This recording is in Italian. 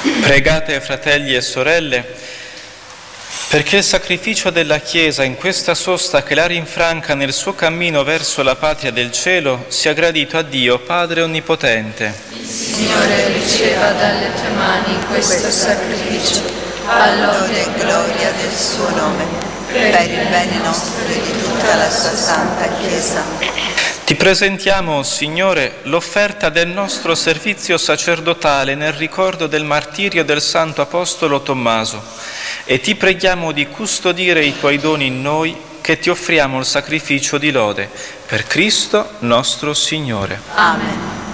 Pregate, fratelli e sorelle, perché il sacrificio della Chiesa in questa sosta che la rinfranca nel suo cammino verso la patria del cielo sia gradito a Dio, Padre Onnipotente. Il Signore riceva dalle tue mani questo sacrificio, a lode e gloria del suo nome, per il bene nostro e di tutta la sua santa Chiesa. Ti presentiamo, Signore, l'offerta del nostro servizio sacerdotale nel ricordo del martirio del Santo Apostolo Tommaso e ti preghiamo di custodire i tuoi doni in noi, che ti offriamo il sacrificio di lode. Per Cristo nostro Signore. Amen.